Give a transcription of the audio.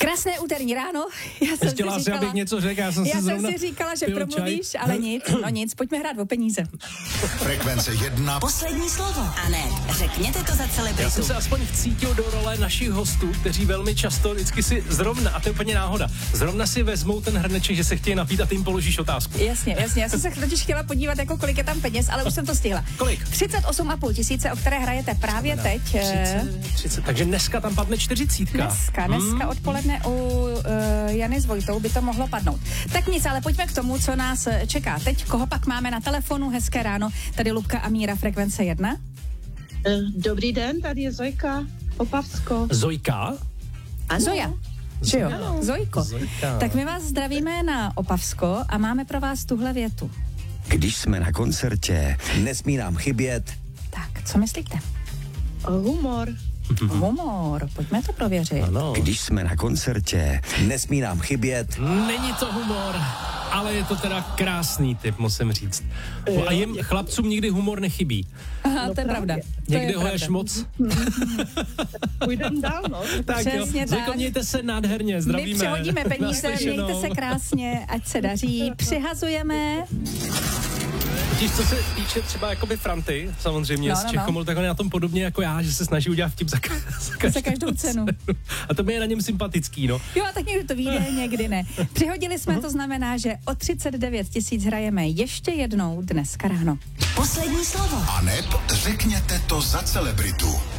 Krásné úterní ráno. Chtěla si, abych něco řekl, já jsem si říkala, že promluvíš, ale nic, pojďme hrát o peníze. Frekvence 1. Poslední slovo. A ne, řekněte to za celebritu. Já jsem se aspoň vcítil do role našich hostů, kteří velmi často vždycky si zrovna, a to je úplně náhoda, zrovna si vezmou ten hrneček, že se chtějí napít a ty jim položíš otázku. Jasně, já jsem se totiž chtěla podívat, jako kolik je tam peněz, ale už jsem to stihla. Kolik? 38,5 tisíce, o které hrajete právě teď. 30, takže dneska tam padne 40. Dneska odpoledne u Jany s Vojtou by to mohlo padnout. Tak nic, ale pojďme k tomu, co nás čeká teď. Koho pak máme na telefonu? Hezké ráno. Tady Lubka a Míra, Frekvence 1. Dobrý den, tady je Zojka, Opavsko. Zojka? Ano. Zoja. Že jo? Ano. Zojko. Zojka. Tak my vás zdravíme na Opavsko a máme pro vás tuhle větu. Když jsme na koncertě, nesmí nám chybět. Tak, co myslíte? Humor. Humor, pojďme to prověřit. Ano. Když jsme na koncertě, nesmí nám chybět. Není to humor, ale je to teda krásný tip, musím říct. A jim chlapcům nikdy humor nechybí. Aha, to je pravda. Někdy ho ješ moc. Půjdeme dál, no. Tak Přesně jo, tak. Zojko, mějte se nádherně, zdravíme. My přehodíme peníze, Naslyšenou. mějte se krásně, ať se daří. Přihazujeme. Totiž, co se týče třeba jakoby Franty, samozřejmě z Čechomol, tak on je na tom podobně jako já, že se snaží udělat vtip za každou cenu. A to mi je na něm sympatický, no. Jo, tak někdy to vyjde, někdy ne. Přihodili jsme, to znamená, že o 39 tisíc hrajeme ještě jednou dneska ráno. Poslední slovo. A neb řekněte to za celebritu.